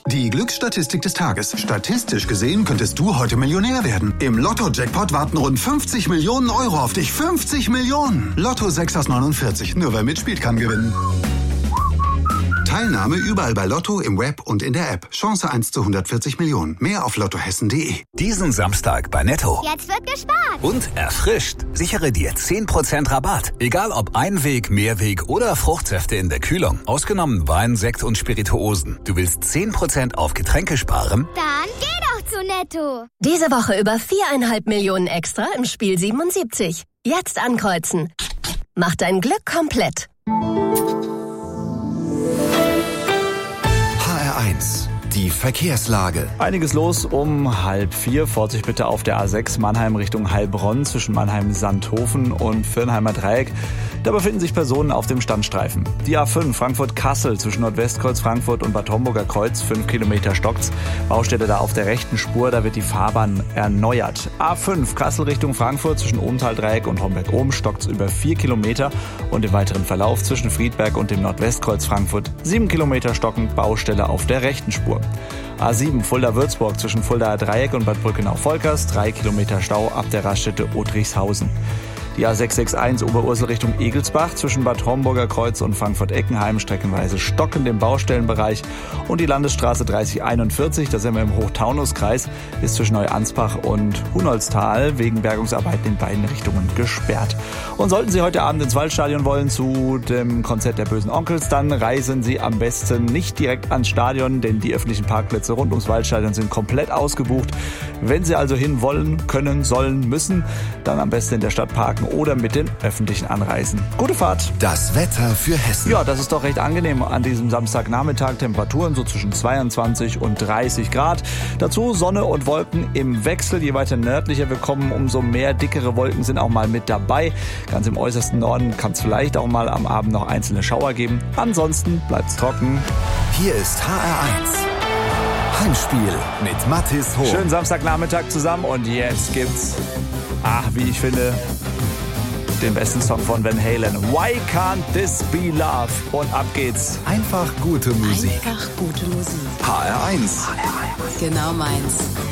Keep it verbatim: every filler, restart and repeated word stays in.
Die Glücksstatistik des Tages. Statistisch gesehen könntest du heute Millionär werden. Im Lotto-Jackpot warten rund fünfzig Millionen Euro auf dich. fünfzig Millionen! Lotto sechs aus neunundvierzig. Nur wer mitspielt, kann gewinnen. Teilnahme überall bei Lotto, im Web und in der App. Chance eins zu hundertvierzig Millionen. Mehr auf lottohessen punkt de. Diesen Samstag bei Netto. Jetzt wird gespart. Und erfrischt. Sichere dir zehn Prozent Rabatt. Egal ob Einweg, Mehrweg oder Fruchtsäfte in der Kühlung. Ausgenommen Wein, Sekt und Spirituosen. Du willst zehn Prozent auf Getränke sparen? Dann geh doch zu Netto. Diese Woche über viereinhalb Millionen extra im Spiel siebenundsiebzig. Jetzt ankreuzen. Mach dein Glück komplett. H R eins. Die Verkehrslage. Einiges los um halb vier. Vorsicht bitte auf der A sechs Mannheim Richtung Heilbronn zwischen Mannheim-Sandhofen und Viernheimer Dreieck. Da befinden sich Personen auf dem Standstreifen. Die A fünf Frankfurt-Kassel zwischen Nordwestkreuz Frankfurt und Bad Homburger Kreuz. fünf Kilometer stockt's. Baustelle da auf der rechten Spur, da wird die Fahrbahn erneuert. A fünf Kassel Richtung Frankfurt zwischen Ohmtal-Dreieck und Homberg-Ohm stockt's über vier Kilometer. Und im weiteren Verlauf zwischen Friedberg und dem Nordwestkreuz Frankfurt sieben Kilometer stockend, Baustelle auf der rechten Spur. A sieben Fulda-Würzburg zwischen Fuldaer Dreieck und Bad Brückenau-Volkers, drei Kilometer Stau ab der Raststätte Otrichshausen. Die A sechs sechs eins Oberursel Richtung Egelsbach zwischen Bad Homburger Kreuz und Frankfurt-Eckenheim streckenweise stockend im Baustellenbereich. Und die Landesstraße dreißig einundvierzig, da sind wir im Hochtaunuskreis, ist zwischen Neuansbach und Hunolztal wegen Bergungsarbeiten in beiden Richtungen gesperrt. Und sollten Sie heute Abend ins Waldstadion wollen zu dem Konzert der Bösen Onkels, dann reisen Sie am besten nicht direkt ans Stadion, denn die öffentlichen Parkplätze rund ums Waldstadion sind komplett ausgebucht. Wenn Sie also hin wollen, können, sollen, müssen, dann am besten in der Stadt parken oder mit den öffentlichen Anreisen. Gute Fahrt. Das Wetter für Hessen. Ja, das ist doch recht angenehm an diesem Samstagnachmittag. Temperaturen so zwischen zweiundzwanzig und dreißig Grad. Dazu Sonne und Wolken im Wechsel. Je weiter nördlicher wir kommen, umso mehr dickere Wolken sind auch mal mit dabei. Ganz im äußersten Norden kann es vielleicht auch mal am Abend noch einzelne Schauer geben. Ansonsten bleibt's trocken. Hier ist H R eins. Heimspiel mit Mathis Hoch. Schönen Samstagnachmittag zusammen und jetzt gibt's, ach, wie ich finde, den besten Song von Van Halen. Why Can't This Be Love? Und ab geht's. Einfach gute Musik. Einfach gute Musik. H R eins. Genau meins.